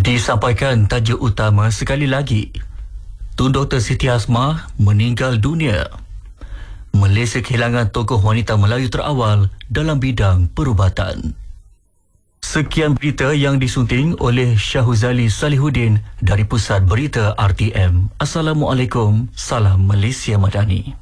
Disampaikan tajuk utama sekali lagi. Tun Dr. Siti Hasmah meninggal dunia. Malaysia kehilangan tokoh wanita Melayu terawal dalam bidang perubatan. Sekian berita yang disunting oleh Syahuzali Salihuddin dari Pusat Berita RTM. Assalamualaikum, salam Malaysia Madani.